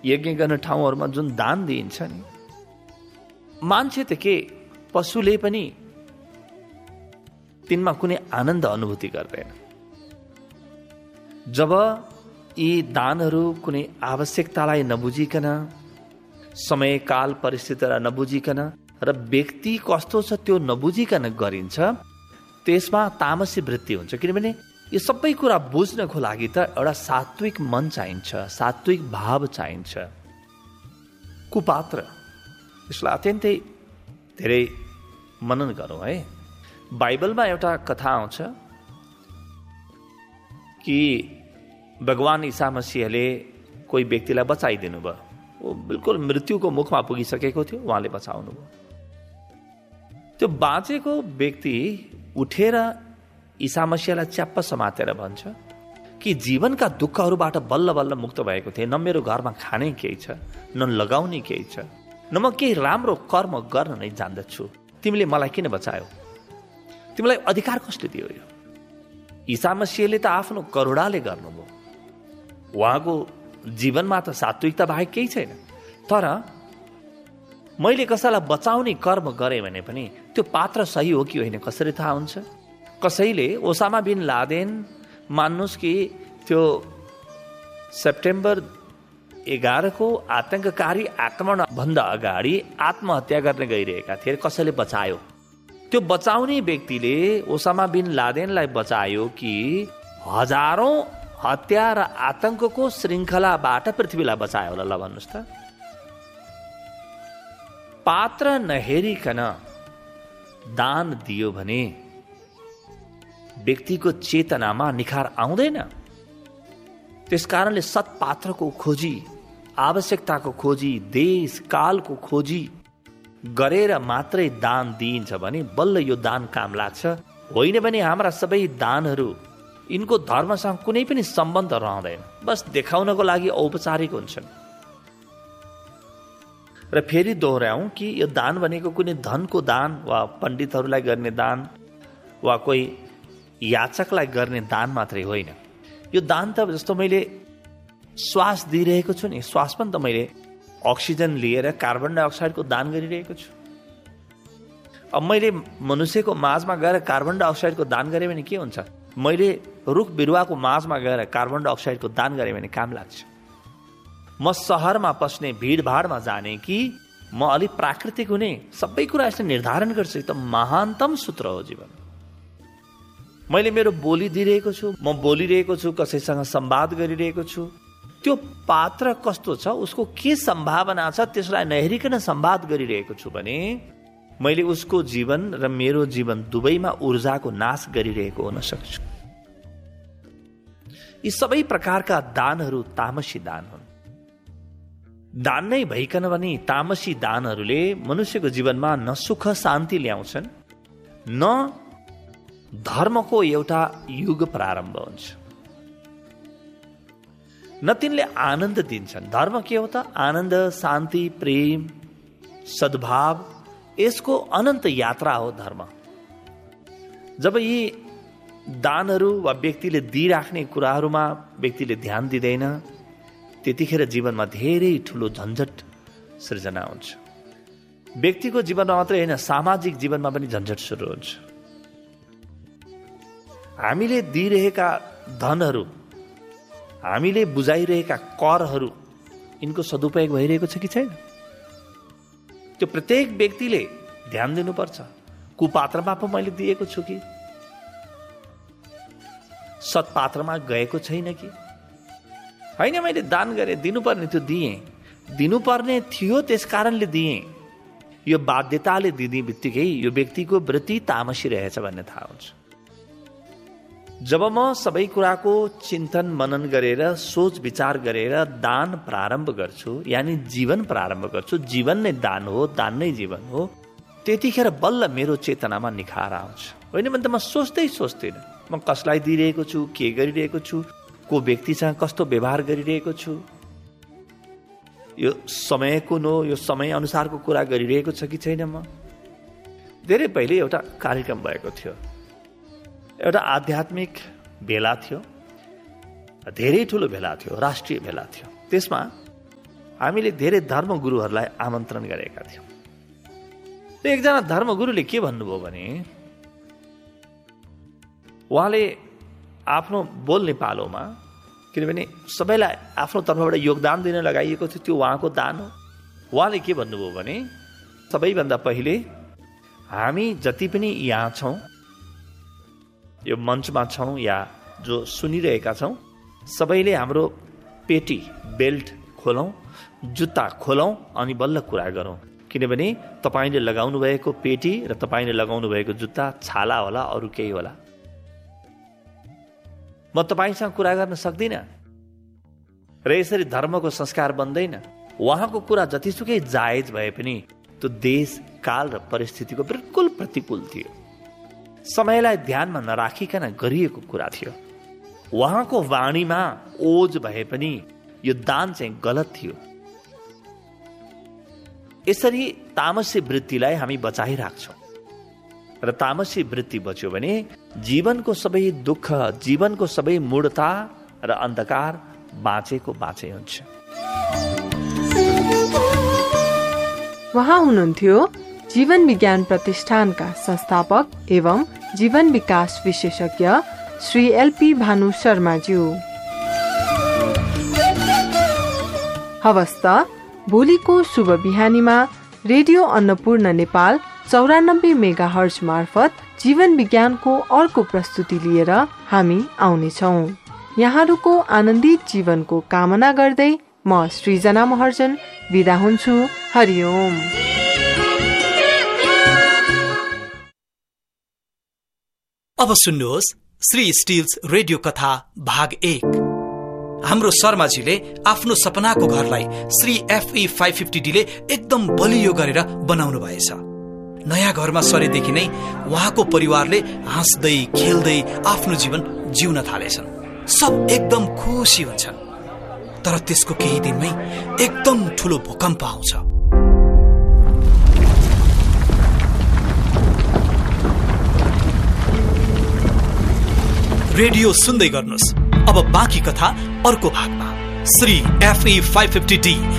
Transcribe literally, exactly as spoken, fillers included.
यज्ञ गर्ने ठाउँहरूमा जुन दान दिइन्छ नि, मान्छे त के पशुले पनि तिनमा कुनै आनन्द अनुभूति गर्दैन। जब यी दानहरू कुनै आवश्यकतालाई नबुझिकन, समय काल परिस्थितिलाई नबुझिकन र व्यक्ति कस्तो छ त्यो नबुझिकन गरिन्छ, त्यसमा तामसी वृत्ति हुन्छ। किनभने यो सबै कुरा बुझ्नको लागि त एउटा सात्विक मन चाहिन्छ, सात्विक भाव चाहिन्छ। कुपात्र, यसलाई अत्यन्तै धेरै मनन गरौँ है। बाइबलमा एउटा कथा आउँछ कि भगवान ईसा मसीहले कोही व्यक्तिलाई बचाइदिनु भयो। वो बिल्कुल मृत्युको मुखमा पुगिसकेको थियो, उहाँले बचाउनु भयो। त्यो बाँचेको व्यक्ति उठेर ईसा मसीहलाई च्याप्प समातेर भन्छ कि जीवनका दुःखहरूबाट बल्ल बल्ल मुक्त भएको थिए। न मेरो घरमा खाने केही छ, न लगाउने केही छ, न म केही राम्रो कर्म गर्न नै जान्दछु। तिमीले मलाई किन बचायो? तिमीलाई अधिकार कसले दियो? यो ईसा मसीहले त आफ्नो करुणाले गर्नुभयो। उहाँको जीवनमा त सात्विकता बाहेक केही छैन। तर मैले कसैलाई बचाउने कर्म गरेँ भने पनि त्यो पात्र सही हो कि होइन कसरी थाहा हुन्छ? कसैले ओसामा बिन लादेन, मान्नुहोस् कि त्यो सेप्टेम्बर एघारको आतंककारी आक्रमणभन्दा अगाडि आत्महत्या गर्न गइरहेका थिए। कसैले बचायो। त्यो बचाउने व्यक्तिले ओसामा बिन लादेनलाई बचायो कि हजारौं हत्या र आतंकको श्रृङ्खलाबाट पृथ्वीलाई बचायो होला? ल भन्नुहोस् त। पात्र नहेरिकन दान दियो भने व्यक्तिको चेतनामा निखार आउँदैन। त्यसकारणले सत्पात्रको खोजी, आवश्यकताको खोजी, देश कालको खोजी गरेर मात्रै दान दिइन्छ भने बल्ल यो दान काम लाग्छ। होइन भने हाम्रा सबै दानहरू यिनको धर्मसँग कुनै पनि सम्बन्ध रहँदैन, बस देखाउनको लागि औपचारिक हुन्छन्। र फेरि दोहोऱ्याउँ कि यो दान भनेको कुनै धनको दान वा पण्डितहरूलाई गर्ने दान वा कोही याचकलाई गर्ने दान मात्रै होइन। यो दान त जस्तो मैले श्वास दिइरहेको छु नि, श्वास पनि त मैले अक्सिजन लिएर कार्बन डाइअक्साइडको दान गरिरहेको छु। अब मैले मनुष्यको माझमा गएर कार्बन डाइअक्साइडको दान गरेँ भने के हुन्छ? मैले रुख बिरुवाको माझमा गएर कार्बन डाइअक्साइडको दान गरेँ भने काम लाग्छ। म सहरमा पस्ने, भिडभाडमा जाने कि म अलिक प्राकृतिक हुने, सबै कुरा यसले निर्धारण गर्छ। त महानतम सूत्र हो जीवन। मैले मेरो बोली दिइरहेको छु, म बोलिरहेको छु, कसैसँग संवाद गरिरहेको छु, त्यो पात्र कस्तो छ, उसको के सम्भावना छ, त्यसलाई नहेरिकन संवाद गरिरहेको छु भने मैले उसको जीवन र मेरो जीवन दुवैमा ऊर्जाको नाश गरिरहेको हुन सक्छु। यी सबै प्रकारका दानहरू तामसी दान हुन्। दान नै भइकन पनि तामसी दानहरूले मनुष्यको जीवनमा न सुख शान्ति ल्याउँछन्, न धर्मको एउटा युग प्रारम्भ हुन्छ, न तिनले आनन्द दिन्छन्। धर्म के हो त? आनन्द, शान्ति, प्रेम, सद्भाव, यसको अनन्त यात्रा हो धर्म। जब यी दानहरू वा व्यक्तिले दिइराख्ने कुराहरूमा व्यक्तिले ध्यान दिँदैन, त्यतिखेर जीवनमा धेरै ठुलो झन्झट सृजना हुन्छ। व्यक्तिको जीवनमा मात्रै होइन, सामाजिक जीवनमा पनि झन्झट सुरु हुन्छ। हामीले दिइरहेका धनहरू, हामीले बुझाइरहेका करहरू, यिनको सदुपयोग भइरहेको छ कि छैन? त्यो प्रत्येक व्यक्तिले ध्यान दिनुपर्छ। कुपात्रमा पो मैले दिएको छु कि सत्पात्रमा गएको छैन कि? होइन, मैले दान गरेँ, दिनुपर्ने थियो दिएँ, दिनुपर्ने थियो त्यस कारणले दिएँ। यो बाध्यताले दिने बित्तिकै यो व्यक्तिको वृत्ति तामसी रहेछ भन्ने थाहा हुन्छ। जब म सबै कुराको चिन्तन मनन गरेर, सोच विचार गरेर दान प्रारम्भ गर्छु, यानी जीवन प्रारम्भ गर्छु, जीवन नै दान हो, दान नै जीवन हो, त्यतिखेर बल्ल मेरो चेतनामा निखार आउँछ। होइन भने त म सोच्दै सोच्दिनँ म कसलाई दिइरहेको छु, के गरिरहेको छु, को व्यक्तिसँग कस्तो व्यवहार गरिरहेको छु, यो समय कुन हो, यो समय अनुसारको कुरा गरिरहेको छ कि छैन। म धेरै पहिले एउटा कार्यक्रम भएको थियो, एउटा आध्यात्मिक भेला थियो, धेरै ठुलो भेला थियो, राष्ट्रिय भेला थियो। त्यसमा हामीले धेरै धर्मगुरुहरूलाई आमन्त्रण गरेका थियौँ। र एकजना धर्मगुरुले के भन्नुभयो भने उहाँले आफ्नो बोल्ने पालोमा, किनभने सबैलाई आफ्नो तर्फबाट योगदान दिन लगाइएको थियो, त्यो उहाँको दान हो। उहाँले के भन्नुभयो भने सबैभन्दा पहिले हामी जति पनि यहाँ छौँ, यो मञ्चमा छौँ या जो सुनिरहेका छौँ, सबैले हाम्रो पेटी बेल्ट खोलौँ, जुत्ता खोलौँ अनि बल्ल कुरा गरौँ। किनभने तपाईँले लगाउनु भएको पेटी र तपाईँले लगाउनु भएको जुत्ता छाला होला, अरू केही होला। म तपाईँसँग कुरा गर्न सक्दिनँ र यसरी धर्मको संस्कार बन्दैन। उहाँको कुरा जतिसुकै जायज भए पनि त्यो देश काल र परिस्थितिको बिल्कुल प्रतिकूल थियो। समयलाई ध्यानमा नराखिकन गरिएको कुरा थियो। उहाँको वाणीमा ओज भए पनि यो दान चाहिँ गलत थियो। यसरी तामसी वृत्तिलाई हामी बचाइराख्छौँ र तामसी वृत्ति बच्यो भने जीवनको सबै दुःख, जीवनको सबै मूढता र अन्धकार बाँचेको बाँचै हुन्छ। उहाँ हुनुहुन्थ्यो जीवन विज्ञान प्रतिष्ठानका संस्थापक एवं जीवन विकास विशेषज्ञ श्री एलपी भानु शर्माज्यू। हवस् त भोलिको शुभ बिहानीमा रेडियो अन्नपूर्ण नेपाल चौरानब्बे मेगा हर्ज मार्फत जीवन विज्ञानको अर्को प्रस्तुति लिएर हामी आउनेछौँ। यहाँहरूको आनन्दित जीवनको कामना गर्दै म सृजना महर्जन बिदा हुन्छु। हरिओम। अब सुन्नुहोस् श्री स्टिल्स रेडियो कथा भाग एक। हाम्रो शर्माजीले आफ्नो सपनाको घरलाई Shri FE five fifty D ले एकदम बलियो गरेर बनाउनु भएछ। नयाँ घरमा सरेदेखि नै उहाँको परिवारले हाँस्दै खेल्दै आफ्नो जीवन जिउन थालेछन्। सब एकदम खुसी हुन्छन्। तर त्यसको केही दिनमै एकदम ठुलो भूकम्प आउँछ। रेडियो सुन्दै गर्नुहोस्। अब बाँकी कथा अर्को भागमा। Shri FE five fifty D